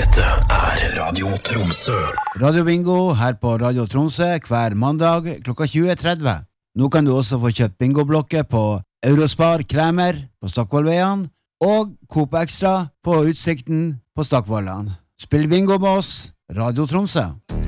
Dette Radio Tromsø. Radio Bingo her på Radio Tromsø hver mandag klokka 20.30. Nå kan du også få kjøpt bingoblokker på Eurospar Kremer på Stokkvollveien og Coop Extra på Utsikten på Stokkvollan. Spill bingo med oss, Radio Tromsø.